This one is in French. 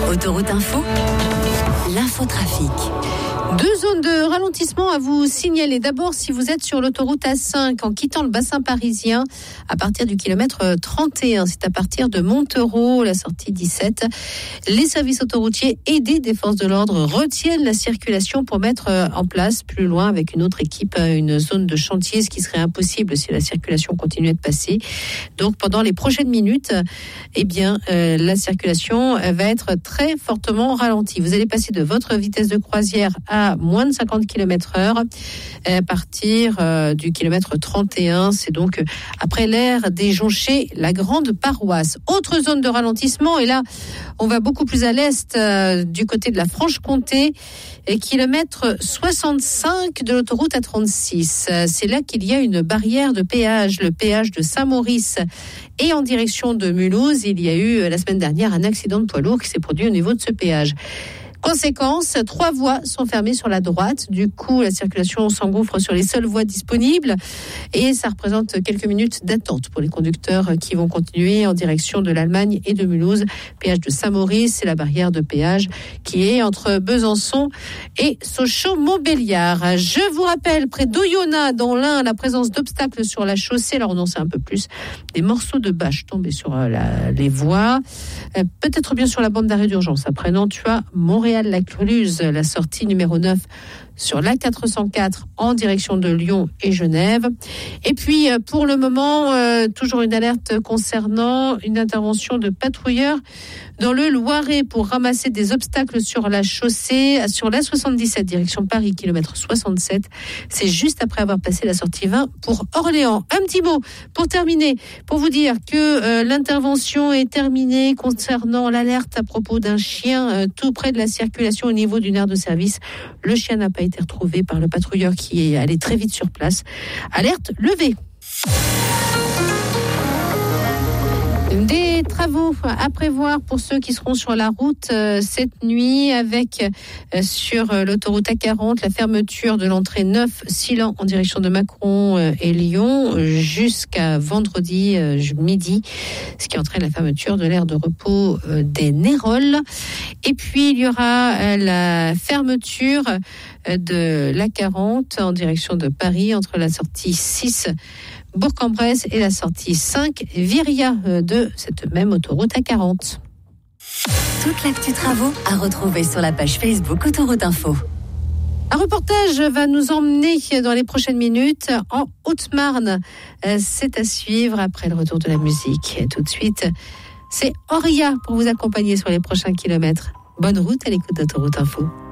Autoroute Info, l'infotrafic. 2 zones de ralentissement à vous signaler. D'abord, si vous êtes sur l'autoroute A5 en quittant le bassin parisien à partir du kilomètre 31, c'est à partir de Montereau, la sortie 17. Les services autoroutiers aidés des forces de l'ordre retiennent la circulation pour mettre en place plus loin avec une autre équipe une zone de chantier, ce qui serait impossible si la circulation continuait de passer. Donc pendant les prochaines minutes, la circulation va être très fortement ralentie. Vous allez passer de votre vitesse de croisière à moins de 50 km/h à partir du kilomètre 31. C'est donc après l'aire des Jonchets, la grande paroisse. Autre zone de ralentissement, et là, on va beaucoup plus à l'est du côté de la Franche-Comté, kilomètre 65 de l'autoroute A36. C'est là qu'il y a une barrière de péage, le péage de Saint-Maurice. Et en direction de Mulhouse, il y a eu la semaine dernière un accident de poids lourd qui s'est produit au niveau de ce péage. Conséquence, 3 voies sont fermées sur la droite. Du coup, la circulation s'engouffre sur les seules voies disponibles et ça représente quelques minutes d'attente pour les conducteurs qui vont continuer en direction de l'Allemagne et de Mulhouse. Péage de Saint-Maurice, c'est la barrière de péage qui est entre Besançon et Sochaux-Montbéliard. Je vous rappelle, près d'Oyonnax, dans l'Ain, la présence d'obstacles sur la chaussée. Alors on en sait un peu plus. Des morceaux de bâche tombés sur les voies. Peut-être bien sur la bande d'arrêt d'urgence. Après Nantua, Montréal-la-Cluse, la sortie numéro 9 sur l'A404 en direction de Lyon et Genève. Et puis, pour le moment, toujours une alerte concernant une intervention de patrouilleurs dans le Loiret pour ramasser des obstacles sur la chaussée, sur l'A77, direction Paris, kilomètre 67. C'est juste après avoir passé la sortie 20 pour Orléans. Un petit mot pour terminer, pour vous dire que l'intervention est terminée concernant l'alerte à propos d'un chien tout près de la circulation au niveau d'une aire de service. Le chien n'a pas été retrouvé par le patrouilleur qui est allé très vite sur place. Alerte levée. Des travaux à prévoir pour ceux qui seront sur la route cette nuit avec sur l'autoroute A40 la fermeture de l'entrée 9 Silan en direction de Macron et Lyon jusqu'à vendredi midi, ce qui entraîne la fermeture de l'aire de repos des Néroles. Et puis il y aura la fermeture de l'A40 en direction de Paris entre la sortie 6 Bourg-en-Bresse et la sortie 5 Viria de cette même autoroute A40. Toute l'actu travaux à retrouver sur la page Facebook Autoroute Info. Un reportage va nous emmener dans les prochaines minutes en Haute-Marne. C'est à suivre après le retour de la musique. Et tout de suite, c'est Auria pour vous accompagner sur les prochains kilomètres. Bonne route à l'écoute d'Autoroute Info.